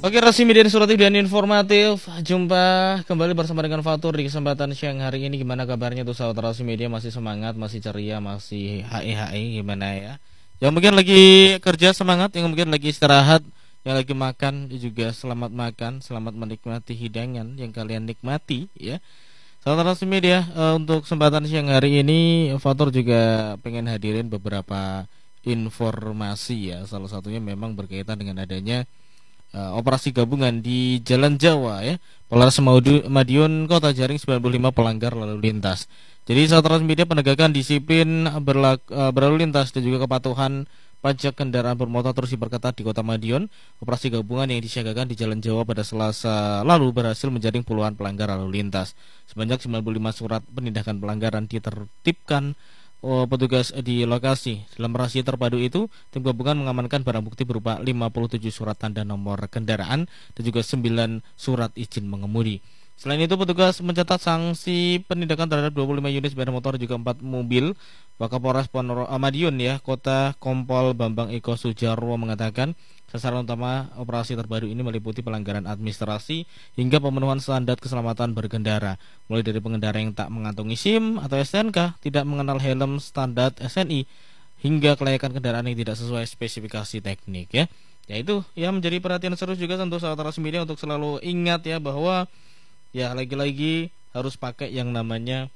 Oke, Rasmi Media Suratif dan Informatif. Jumpa kembali bersama dengan Fatur di kesempatan siang hari ini. Gimana kabarnya tuh sahabat Rasmi Media? Masih semangat, masih ceria, masih HE gimana ya? Yang mungkin lagi kerja semangat, yang mungkin lagi istirahat, yang lagi makan juga selamat makan, selamat menikmati hidangan yang kalian nikmati ya. Sahabat Rasmi Media, untuk kesempatan siang hari ini Fatur juga pengen hadirin beberapa informasi ya. Salah satunya memang berkaitan dengan adanya operasi gabungan di Jalan Jawa ya, Polres Madiun Kota Jaring 95 pelanggar lalu lintas. Jadi saat transmedia penegakan disiplin berlalu lintas dan juga kepatuhan pajak kendaraan bermotor terus diperketat di Kota Madiun. Operasi gabungan yang disiagakan di Jalan Jawa pada Selasa lalu berhasil menjaring puluhan pelanggar lalu lintas. Sebanyak 95 surat penindakan pelanggaran ditertibkan petugas di lokasi. Dalam razia terpadu itu, tim gabungan mengamankan barang bukti berupa 57 surat tanda nomor kendaraan dan juga 9 surat izin mengemudi. Selain itu, petugas mencatat sanksi penindakan terhadap 25 unit sepeda motor juga 4 mobil. Wakapolres Madiun ya, Kota Kompol Bambang Eko Sujarwo mengatakan sasaran utama operasi terbaru ini meliputi pelanggaran administrasi hingga pemenuhan standar keselamatan berkendara, mulai dari pengendara yang tak mengantongi SIM atau STNK, tidak mengenal helm standar SNI, hingga kelayakan kendaraan yang tidak sesuai spesifikasi teknik ya. Ya itu ya menjadi perhatian serius juga tentu sahabat Transmedia untuk selalu ingat ya bahwa ya lagi-lagi harus pakai yang namanya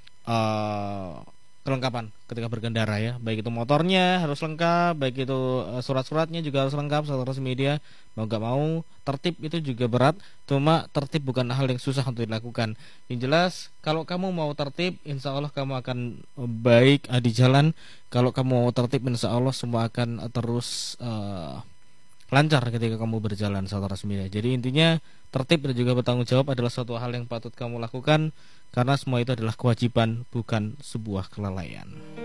kelengkapan ketika berkendara ya, baik itu motornya harus lengkap, baik itu surat-suratnya juga harus lengkap. Sahabat Transmedia, mau gak mau tertib itu juga berat, cuma tertib bukan hal yang susah untuk dilakukan. Yang jelas kalau kamu mau tertib, insya Allah kamu akan baik di jalan. Kalau kamu mau tertib, insya Allah semua akan terus lancar ketika kamu berjalan sahabat Transmedia. Jadi intinya tertib dan juga bertanggung jawab adalah suatu hal yang patut kamu lakukan, karena semua itu adalah kewajiban, bukan sebuah kelalaian.